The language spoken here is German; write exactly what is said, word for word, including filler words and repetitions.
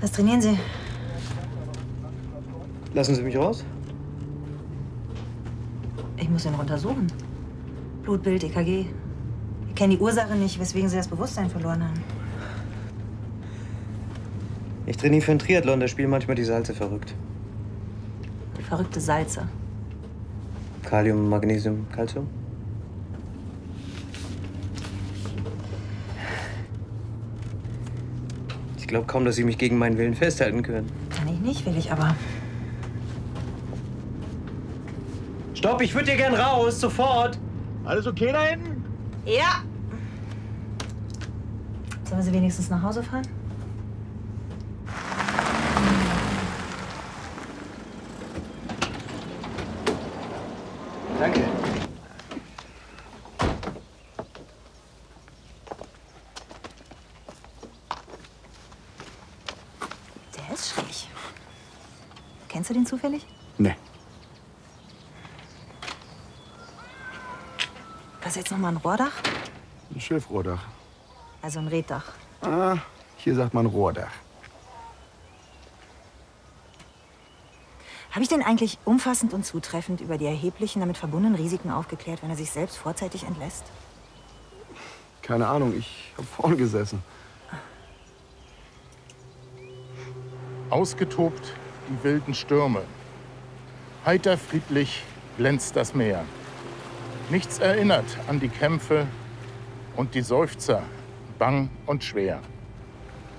Was trainieren Sie? Lassen Sie mich raus? Ich muss ihn untersuchen. Blutbild, E K G. Wir kennen die Ursache nicht, weswegen Sie das Bewusstsein verloren haben. Ich trainiere für einen Triathlon, da spielen manchmal die Salze verrückt. Verrückte Salze. Kalium, Magnesium, Calcium. Ich glaube kaum, dass Sie mich gegen meinen Willen festhalten können. Kann ich nicht, will ich aber. Stopp, ich würde hier gern raus, sofort! Alles okay da hinten? Ja! Sollen wir Sie wenigstens nach Hause fahren? Danke. Der ist schräg. Kennst du den zufällig? Nee. Was jetzt noch mal ein Rohrdach? Ein Schilfrohrdach. Also ein Reddach. Ah, hier sagt man Rohrdach. Habe ich denn eigentlich umfassend und zutreffend über die erheblichen damit verbundenen Risiken aufgeklärt, wenn er sich selbst vorzeitig entlässt? Keine Ahnung, ich habe vorn gesessen. Ausgetobt die wilden Stürme. Heiter friedlich glänzt das Meer. Nichts erinnert an die Kämpfe und die Seufzer, bang und schwer.